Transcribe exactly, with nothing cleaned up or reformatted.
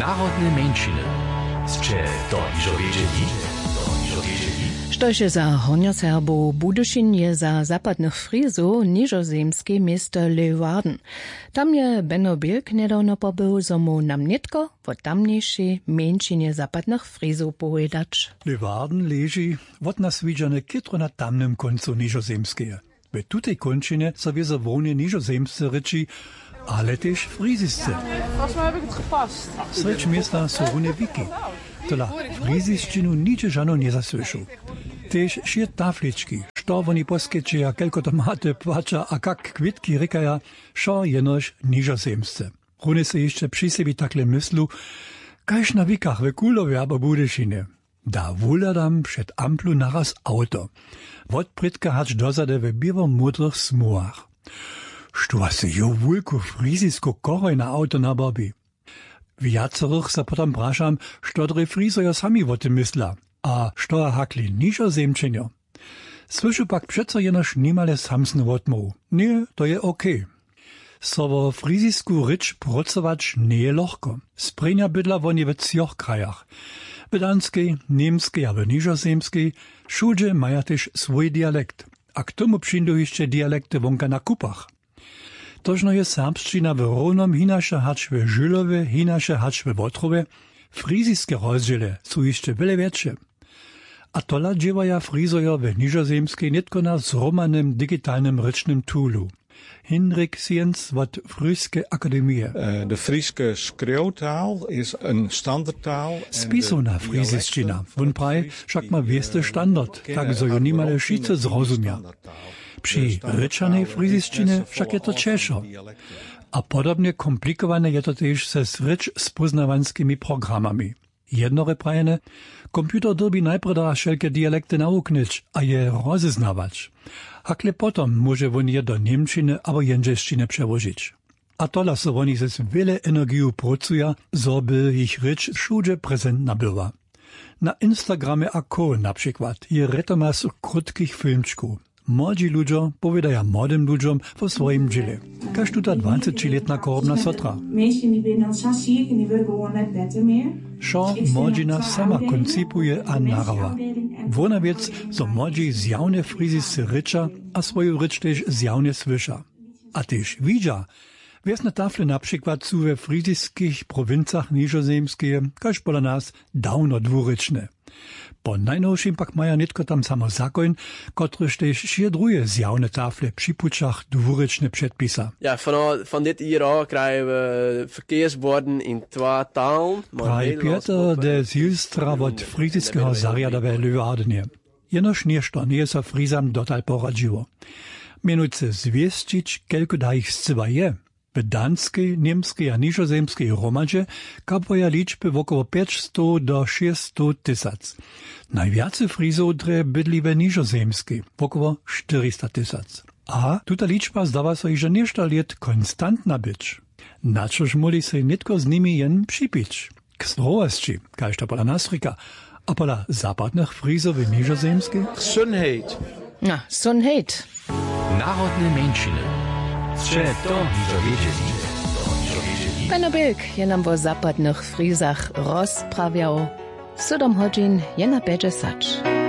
Narodne mężczyzny. Scze to iżo wiedzieli? To iżo wiedzieli? Štože za Hornjoserbów Budyšin je za zapadnych Frizów niżozemskie miasto Leeuwarden. Tam je Benno Bilk niedawno pobył, zo mu nam nitko o tamniejszej mężczyźnie zapadnych Frizów powiedzieć. Leeuwarden leży od nas widziane kitro na tamnym końcu niżozemskie. W tutej kończynie sobie zawolnie niżozemscy ryczy, ale też frizisce. Volgens mij heb ik het gepast. Sreč miasta są rune wiki. Tola friziščinu niče žano nie zasłyszał. Tež šie taflički, što oni poskeče, kelko tomate płača, a kak kvitki rekaja, šo jenož nižozemsce. Rune se jeszcze przy sebi takle myslu, kajž na wikach w Kulowie abo Budyšinie. Da wuladam przed amplu naraz auto. Wot prytka hacz dozade w biwo mudrych smuach. Što se jo wulku frizisko koroj na auto na babi. Viacerых se potom prašam, što dre frizojo sami o tym mysla, a što hakli nižozemčenjo. Słyšu pak přeco jenož nimale samsny odmów. Nie, to je okej. Okay. So vo frizisku ryč pracować nie je lohko. Sprejnja bydla woni w cioch krajach. W danskiej, niemskiej a w nižozemskiej všude maja też swój dialekt. A k tomu přindu jeszcze dialekty wonka na kupach. Tożno je serbszczyna w Ronom hinaše hacz w Żylowie, hinaše hacz w Wotrowie. Friziske rozdziele są jeszcze wiele większe. A tola dziewaja frizojo w niżozemskiej nitko na zromanym digitalnym rycznym toolu. Hinrik Siens wat Frieske Akademie. Uh, de Frieske schreeuwtaal is een standaardtaal. Spisona friziščina, wun praj, však ma wieste standard, tak zo jo nimale šice zrozumia. Przy ryczanej friziščine však je to češo. A podobnie komplikowane je to też se s rycz spoznawanskimi programami. Jednore prajene, komputer dobi najprej da wszelkie dialekty nauknyć, a je rozeznawać. Hakle potom może won je do niemčiny abo jędrzeszčiny przełożyć. A tola so woni ze wiele energii pracuja, so by ich rycz wszudzie prezentna była. Na Instagramie ako na przykład je retomas krótkich filmczków. Młodzi ludzie powiadają młodym ludziom o swoim dziele. Każ tuta dwadziećletna korobna sotra. Šo młodzina sama koncipuje a narawa. Wona wiec, so młodzi zjawne frizisce rycza, a swoją rycz też zjawne słysza. A też widzia, wiesne tafle na przykład su we friziskich prowincach niżozemskie, każ pola nas dawno dwuryczne. Po najnowszym pak maja nitko tam samo zakon, kotryż też šiedruje zjawne tafle przy pučach dwuryczne przedpisa. Ja, van, van dit hier al krijgen we verkeersborden in twee talen. Praj Pieter de Zilstra od friziskiego zariada we Leeuwardenie. Jenoż nieszto nie so frizam dotal poradziło. Mianujce zwieścić, kelko da ich zcywa je. W danskiej, niemskiej a niżozemskiej romadzie kapuja liczby wokoło pięćsto do sześćset tysac. Najwiacej frizów dre bydli w niżozemskiej, wokoło czterysta tysac. A tuta liczba zdawa so iże nieszto liet konstantna być. Na coż moli se nitko z nimi jen przypić. K zdrowości, każ to pola nasrika, a pola zapadnych frizów w niżozemskiej? Gezondheid. Na, Gesundheit. Narodne mężczyzny. Scze to iżo wiedzieli? To iżo wiedzieli? Benno Bilk je nam o zapadnych Frizach rozprawiał. Siedem godzin je na pełne sacz.